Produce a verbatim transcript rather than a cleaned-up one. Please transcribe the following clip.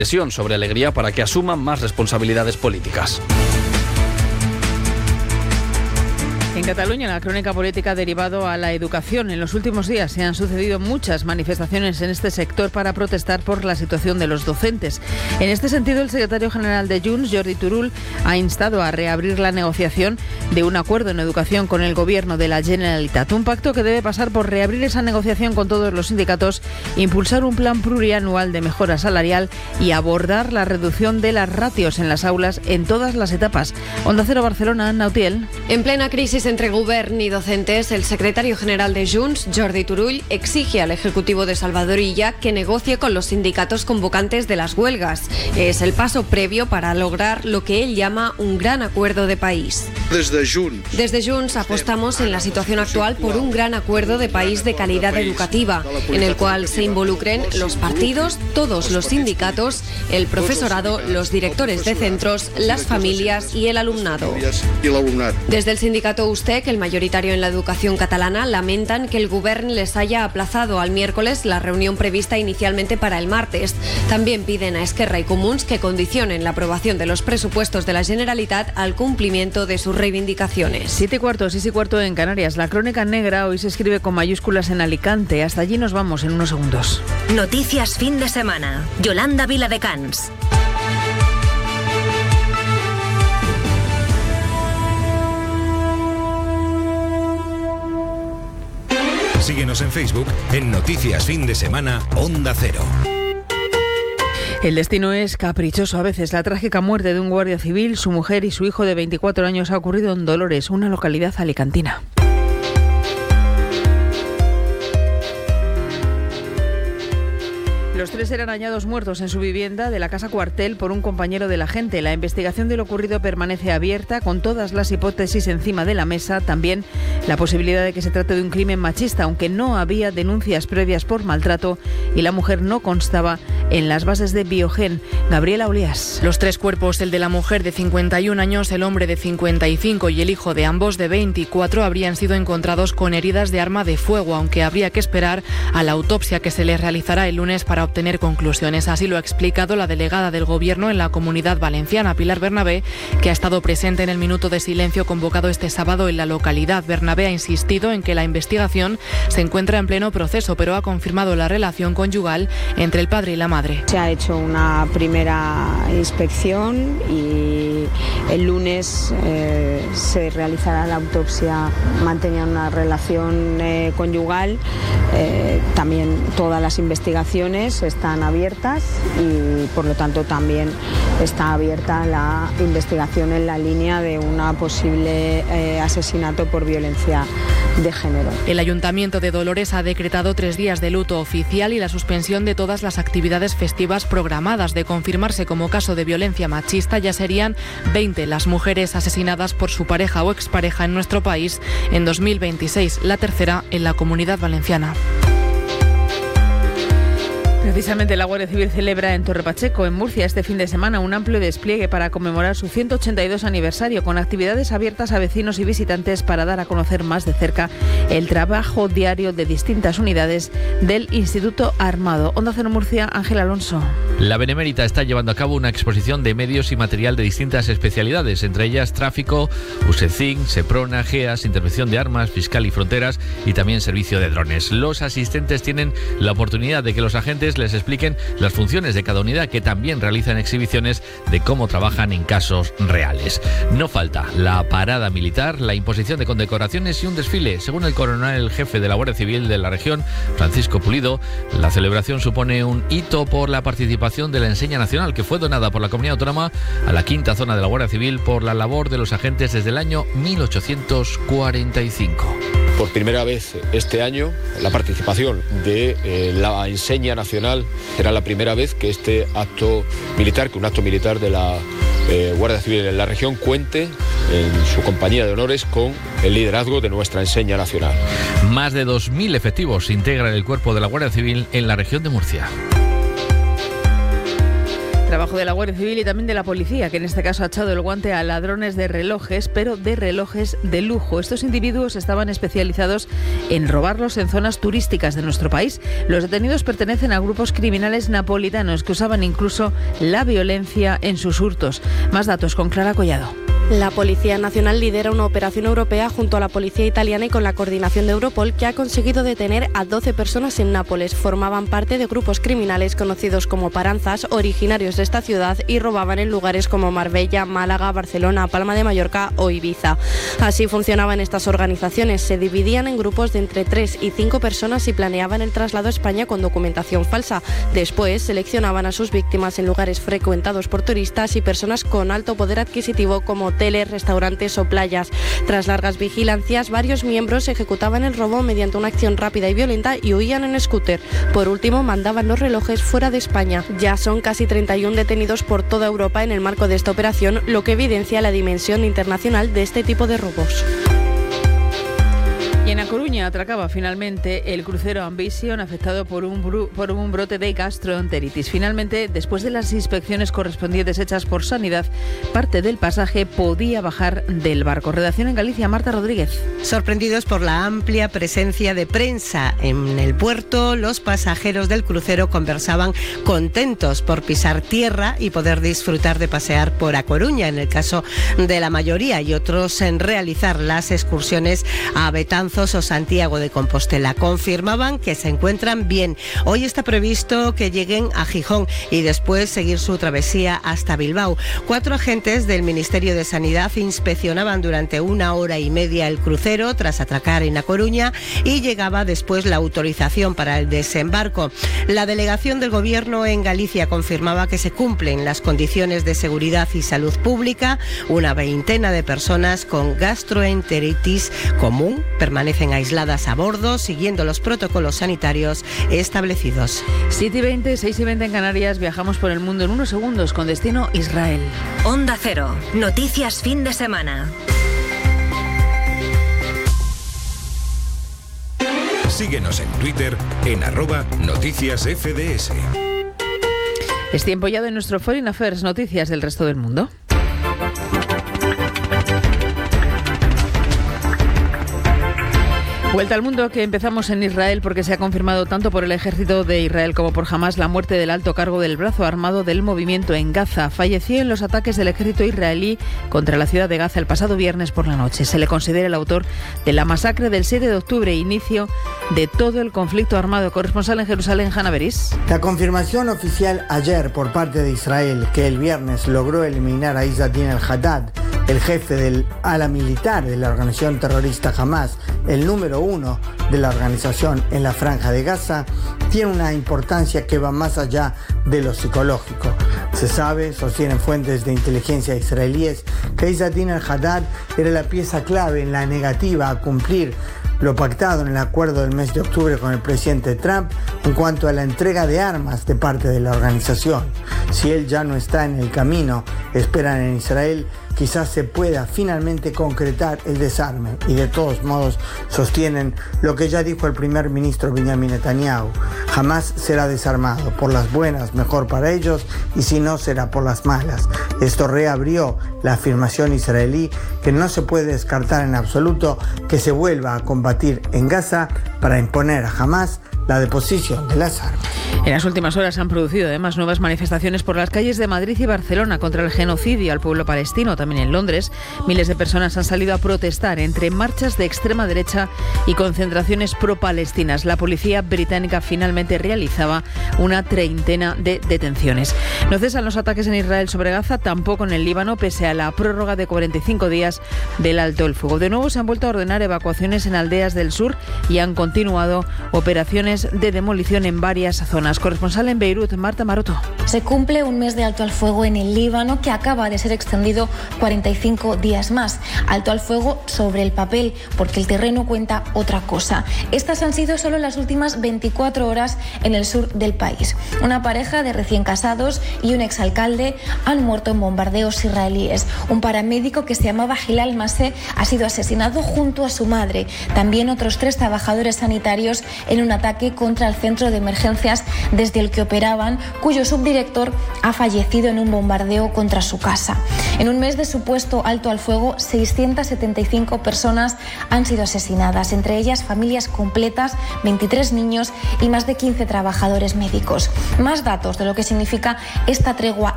presión sobre Alegría para que asuman más responsabilidades políticas. En Cataluña, la crónica política ha derivado a la educación. En los últimos días se han sucedido muchas manifestaciones en este sector para protestar por la situación de los docentes. En este sentido, el secretario general de Junts, Jordi Turull, ha instado a reabrir la negociación de un acuerdo en educación con el gobierno de la Generalitat. Un pacto que debe pasar por reabrir esa negociación con todos los sindicatos, impulsar un plan plurianual de mejora salarial y abordar la reducción de las ratios en las aulas en todas las etapas. Onda Cero Barcelona, Anna Utiel. En plena crisis entre Govern y docentes, el secretario general de Junts, Jordi Turull, exige al Ejecutivo de Salvador Illa que negocie con los sindicatos convocantes de las huelgas. Es el paso previo para lograr lo que él llama un gran acuerdo de país. Desde Junts. Desde Junts apostamos en la situación actual por un gran acuerdo de país de calidad educativa, en el cual se involucren los partidos, todos los sindicatos, el profesorado, los directores de centros, las familias y el alumnado. Desde el sindicato USTEC, el mayoritario en la educación catalana, lamentan que el Govern les haya aplazado al miércoles la reunión prevista inicialmente para el martes. También piden a Esquerra y Comuns que condicionen la aprobación de los presupuestos de la Generalitat al cumplimiento de sus reivindicaciones. Siete y cuarto, seis y cuarto en Canarias. La crónica negra hoy se escribe con mayúsculas en Alicante. Hasta allí nos vamos en unos segundos. Noticias fin de semana. Yolanda Viladecans. Síguenos en Facebook en Noticias Fin de Semana Onda Cero. El destino es caprichoso a veces. La trágica muerte de un guardia civil, su mujer y su hijo de veinticuatro años ha ocurrido en Dolores, una localidad alicantina. Los tres eran hallados muertos en su vivienda de la casa cuartel por un compañero de la agente. La investigación de lo ocurrido permanece abierta, con todas las hipótesis encima de la mesa. También la posibilidad de que se trate de un crimen machista, aunque no había denuncias previas por maltrato y la mujer no constaba en las bases de Biogen. Gabriela Olías. Los tres cuerpos, el de la mujer de cincuenta y un años, el hombre de cincuenta y cinco y el hijo de ambos de veinticuatro, habrían sido encontrados con heridas de arma de fuego, aunque habría que esperar a la autopsia que se les realizará el lunes para obtener conclusiones. Así lo ha explicado la delegada del Gobierno en la Comunidad Valenciana, Pilar Bernabé, que ha estado presente en el minuto de silencio convocado este sábado en la localidad. Bernabé ha insistido en que la investigación se encuentra en pleno proceso, pero ha confirmado la relación conyugal entre el padre y la madre. Se ha hecho una primera inspección y el lunes eh, se realizará la autopsia. Mantenían una relación eh, conyugal. Eh, también todas las investigaciones están abiertas y por lo tanto también está abierta la investigación en la línea de una posible eh, asesinato por violencia de género. El Ayuntamiento de Dolores ha decretado tres días de luto oficial y la suspensión de todas las actividades festivas programadas. De confirmarse como caso de violencia machista, ya serían veinte las mujeres asesinadas por su pareja o expareja en nuestro país en dos mil veintiséis, la tercera en la Comunidad Valenciana. Precisamente la Guardia Civil celebra en Torre Pacheco, en Murcia, este fin de semana un amplio despliegue para conmemorar su ciento ochenta y dos aniversario, con actividades abiertas a vecinos y visitantes para dar a conocer más de cerca el trabajo diario de distintas unidades del Instituto Armado. Onda Cero Murcia, Ángel Alonso. La Benemérita está llevando a cabo una exposición de medios y material de distintas especialidades, entre ellas tráfico, USECIN, SEPRONA, GEAS, intervención de armas, fiscal y fronteras y también servicio de drones. Los asistentes tienen la oportunidad de que los agentes les expliquen las funciones de cada unidad, que también realizan exhibiciones de cómo trabajan en casos reales. No falta la parada militar, la imposición de condecoraciones y un desfile. Según el coronel jefe de la Guardia Civil de la región, Francisco Pulido, la celebración supone un hito por la participación de la Enseña Nacional, que fue donada por la Comunidad Autónoma a la quinta zona de la Guardia Civil por la labor de los agentes desde el año mil ochocientos cuarenta y cinco. Por primera vez este año, la participación de eh, la Enseña Nacional será la primera vez que este acto militar, que un acto militar de la eh, Guardia Civil en la región cuente en su compañía de honores con el liderazgo de nuestra Enseña Nacional. Más de dos mil efectivos integran el cuerpo de la Guardia Civil en la región de Murcia. Trabajo de la Guardia Civil y también de la policía, que en este caso ha echado el guante a ladrones de relojes, pero de relojes de lujo. Estos individuos estaban especializados en robarlos en zonas turísticas de nuestro país. Los detenidos pertenecen a grupos criminales napolitanos que usaban incluso la violencia en sus hurtos. Más datos con Clara Collado. La Policía Nacional lidera una operación europea junto a la policía italiana y con la coordinación de Europol, que ha conseguido detener a doce personas en Nápoles. Formaban parte de grupos criminales conocidos como paranzas, originarios de esta ciudad, y robaban en lugares como Marbella, Málaga, Barcelona, Palma de Mallorca o Ibiza. Así funcionaban estas organizaciones. Se dividían en grupos de entre tres y cinco personas y planeaban el traslado a España con documentación falsa. Después seleccionaban a sus víctimas en lugares frecuentados por turistas y personas con alto poder adquisitivo como hoteles, restaurantes o playas. Tras largas vigilancias, varios miembros ejecutaban el robo mediante una acción rápida y violenta y huían en scooter. Por último, mandaban los relojes fuera de España. Ya son casi treinta y uno detenidos por toda Europa en el marco de esta operación, lo que evidencia la dimensión internacional de este tipo de robos. Y en A Coruña atracaba finalmente el crucero Ambition, afectado por un, bru- por un brote de gastroenteritis. Finalmente, después de las inspecciones correspondientes hechas por Sanidad, parte del pasaje podía bajar del barco. Redacción en Galicia, Marta Rodríguez. Sorprendidos por la amplia presencia de prensa en el puerto, los pasajeros del crucero conversaban contentos por pisar tierra y poder disfrutar de pasear por A Coruña, en el caso de la mayoría, y otros en realizar las excursiones a Betanzos o Santiago de Compostela. Confirmaban que se encuentran bien. Hoy está previsto que lleguen a Gijón y después seguir su travesía hasta Bilbao. Cuatro agentes del Ministerio de Sanidad inspeccionaban durante una hora y media el crucero tras atracar en A Coruña y llegaba después la autorización para el desembarco. La delegación del Gobierno en Galicia confirmaba que se cumplen las condiciones de seguridad y salud pública. Una veintena de personas con gastroenteritis común permanecen aisladas a bordo, siguiendo los protocolos sanitarios establecidos. siete y veinte, seis y veinte en Canarias, viajamos por el mundo en unos segundos con destino Israel. Onda Cero, noticias fin de semana. Síguenos en Twitter en arroba noticias F D S. Es tiempo ya de nuestro Foreign Affairs, noticias del resto del mundo. Vuelta al mundo, que empezamos en Israel, porque se ha confirmado tanto por el ejército de Israel como por Hamás la muerte del alto cargo del brazo armado del movimiento en Gaza. Falleció en los ataques del ejército israelí contra la ciudad de Gaza el pasado viernes por la noche. Se le considera el autor de la masacre del siete de octubre, inicio de todo el conflicto armado. Corresponsal en Jerusalén, Hanna Beris. La confirmación oficial ayer por parte de Israel que el viernes logró eliminar a Izzadin al-Haddad, el jefe del ala militar de la organización terrorista Hamás, el número uno de la organización en la Franja de Gaza, tiene una importancia que va más allá de lo psicológico. Se sabe, sostienen fuentes de inteligencia israelíes, que Izzadin al-Haddad era la pieza clave en la negativa a cumplir lo pactado en el acuerdo del mes de octubre con el presidente Trump en cuanto a la entrega de armas de parte de la organización. Si él ya no está en el camino, esperan en Israel, quizás se pueda finalmente concretar el desarme, y de todos modos sostienen lo que ya dijo el primer ministro Benjamin Netanyahu: jamás será desarmado, por las buenas mejor para ellos, y si no será por las malas. Esto reabrió la afirmación israelí que no se puede descartar en absoluto que se vuelva a combatir en Gaza para imponer a Hamás la deposición de las armas. En las últimas horas han producido además nuevas manifestaciones por las calles de Madrid y Barcelona contra el genocidio al pueblo palestino. También en Londres, miles de personas han salido a protestar entre marchas de extrema derecha y concentraciones pro-palestinas. La policía británica finalmente realizaba una treintena de detenciones. No cesan los ataques en Israel sobre Gaza, tampoco en el Líbano, pese a la prórroga de cuarenta y cinco días del alto el fuego. De nuevo se han vuelto a ordenar evacuaciones en aldeas del sur y han continuado operaciones de demolición en varias zonas. Corresponsal en Beirut, Marta Maroto. Se cumple un mes de alto al fuego en el Líbano, que acaba de ser extendido cuarenta y cinco días más. Alto al fuego sobre el papel, porque el terreno cuenta otra cosa. Estas han sido solo las últimas veinticuatro horas en el sur del país. Una pareja de recién casados y un exalcalde han muerto en bombardeos israelíes. Un paramédico que se llamaba Hilal Maseh ha sido asesinado junto a su madre. También otros tres trabajadores sanitarios en un ataque ataque contra el centro de emergencias desde el que operaban, cuyo subdirector ha fallecido en un bombardeo contra su casa. En un mes de supuesto alto al fuego, seiscientas setenta y cinco personas han sido asesinadas, entre ellas familias completas, veintitrés niños y más de quince trabajadores médicos. Más datos de lo que significa esta tregua